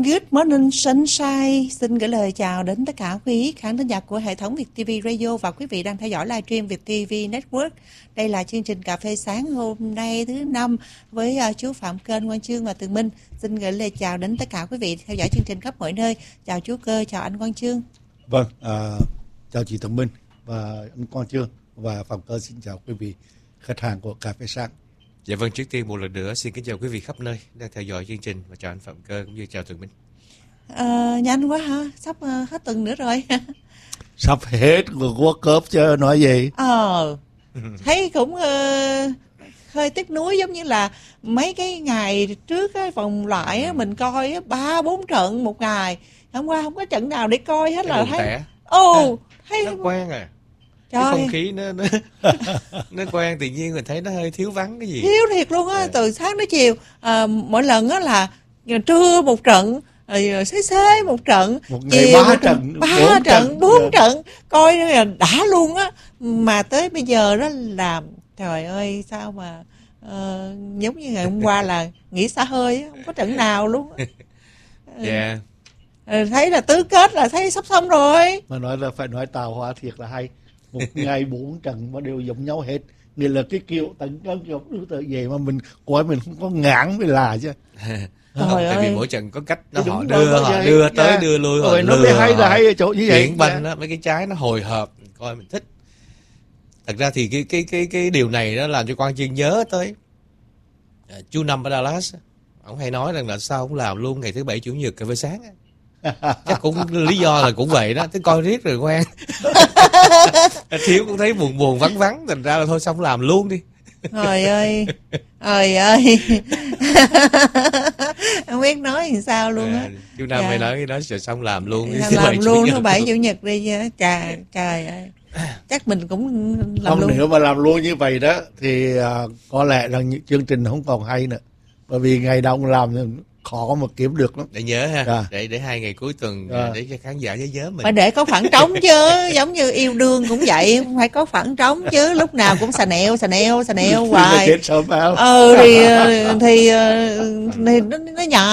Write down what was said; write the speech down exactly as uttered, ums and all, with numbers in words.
Good morning sunshine. Xin gửi lời chào đến tất cả quý khán thính giả của hệ thống Việt ti vi Radio và quý vị đang theo dõi livestream Việt ti vi Network. Đây là chương trình cà phê sáng hôm nay thứ năm với uh, chú Phạm Kênh, Quang Chương và Tường Minh. Xin gửi lời chào đến tất cả quý vị theo dõi chương trình khắp mọi nơi. Chào chú Cơ, chào anh Quang Chương. Vâng, à, chào chị Tường Minh và anh Quang Chương và Phạm Cơ. Xin chào quý vị khách hàng của cà phê sáng. Dạ vâng, trước tiên một lần nữa xin kính chào quý vị khắp nơi đang theo dõi chương trình và chào anh Phạm Cơ cũng như chào Tường Minh. À, nhanh quá ha, sắp uh, hết tuần nữa rồi. Sắp hết rồi, World Cup chứ nói gì. Ờ, thấy cũng uh, hơi tiếc nuối, giống như là mấy cái ngày trước cái vòng loại á, mình coi ba bốn trận một ngày, hôm qua không có trận nào để coi hết. Là thấy ồ, thấy nó quen à. Trời. Cái không khí nó nó, nó quen, tự nhiên mình thấy nó hơi thiếu vắng cái gì. Thiếu thiệt luôn á, từ sáng đến chiều. À, mỗi lần á là trưa một trận, rồi xế xế một trận, một ngày chiều ba trận, ba trận, bốn trận, coi là đã luôn á. Mà tới bây giờ đó làm, trời ơi sao mà uh, giống như ngày hôm qua là nghỉ xả hơi, không có trận nào luôn. Dạ. Yeah. Thấy là tứ kết là thấy sắp xong rồi. Mà nói là phải nói Tàu Hoa thiệt là hay. Một ngày bốn trận mà đều giống nhau hết, nghĩa là cái kiểu tấn công kiểu tự về mà mình coi mình không có ngán mới là chứ. Không, tại vì mỗi trận có cách nó họ đưa rồi, họ vậy, đưa tới yeah. đưa lui rồi nó mới hay là hay ở chỗ như vậy. Chuyển banh đó, mấy cái trái nó hồi hộp, coi mình thích. Thật ra thì cái cái cái cái điều này nó làm cho Quang Chương nhớ tới à, chú Năm ở Dallas. Ông hay nói rằng là sao ông làm luôn ngày thứ bảy chủ nhật cà phê sáng. Chắc cũng lý do là cũng vậy đó, cứ coi riết rồi quen. Thiếu cũng thấy buồn buồn vắng vắng, thành ra là thôi xong làm luôn đi. Trời ơi, trời ơi. Không biết nói làm sao luôn á. À, chú Năm hay nói cái đó rồi xong làm luôn đi. Làm luôn thứ bảy chủ nhật đi chứ. Trời, trời ơi. Chắc mình cũng làm không, luôn. Nếu mà làm luôn như vậy đó thì uh, có lẽ là chương trình không còn hay nữa. Bởi vì ngày đông làm khó mà kiếm được lắm. Để nhớ ha, à. để để hai ngày cuối tuần à. để cho khán giả nhớ nhớ mình. Phải để có khoảng trống chứ, giống như yêu đương cũng vậy, phải có khoảng trống chứ, lúc nào cũng xà nẹo xà nẹo xà nẹo hoài. Ừ thì, thì thì, thì nó, nó nhỏ.